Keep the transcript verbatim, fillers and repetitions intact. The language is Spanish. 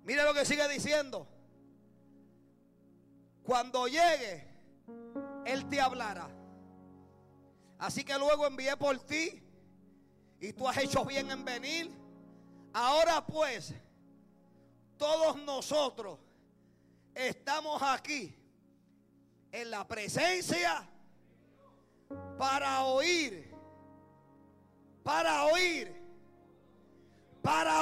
Mire lo que sigue diciendo. Cuando llegue, Él te hablará. Así que luego envié por ti y tú has hecho bien en venir. Ahora pues, todos nosotros estamos aquí en la presencia para oír, para oír, para